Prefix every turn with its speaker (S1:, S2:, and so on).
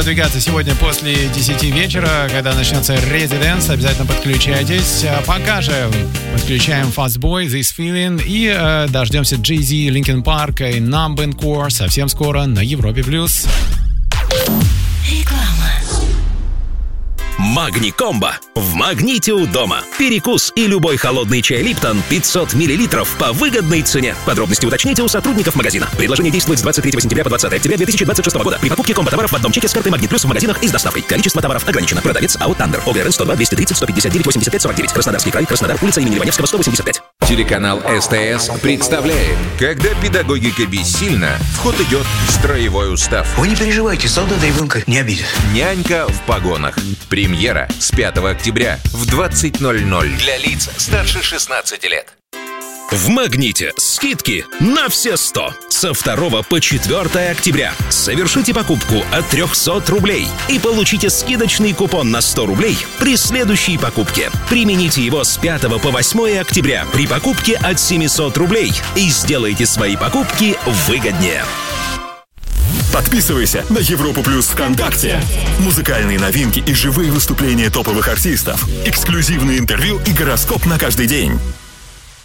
S1: Двигаться сегодня после 10 вечера, когда начнется Residence, обязательно подключайтесь. Пока же подключаем Fastboy, This Feeling и дождемся Jay-Z, Linkin Park и Numb and Core совсем скоро на Европе+.
S2: Реклама.
S3: Магни-комбо. В Магните у дома. Перекус и любой холодный чай Липтон 500 мл по выгодной цене. Подробности уточните у сотрудников магазина. Предложение действует с 23 сентября по 20 октября 2026 года. При покупке комбо-товаров в одном чеке с картой Магнит Плюс в магазинах и с доставкой. Количество товаров ограничено. Продавец АО «Тандер». ОГРН 102 230 159 85 49. Краснодарский край. Краснодар. Улица имени Ливаневского, 185.
S4: Телеканал СТС представляет. Когда педагогика бессильна, в ход идет строевой устав.
S5: Вы не переживайте, солдат ребенка не обидит.
S4: Нянька в погонах. Премьера с 5 октября в 20:00 для лиц старше 16 лет.
S3: В Магните скидки на все 100. Со 2 по 4 октября. Совершите покупку от 300 рублей и получите скидочный купон на 100 рублей при следующей покупке. Примените его с 5 по 8 октября при покупке от 700 рублей и сделайте свои покупки выгоднее.
S6: Подписывайся на Европу Плюс ВКонтакте. Музыкальные новинки и живые выступления топовых артистов. Эксклюзивные интервью и гороскоп на каждый день.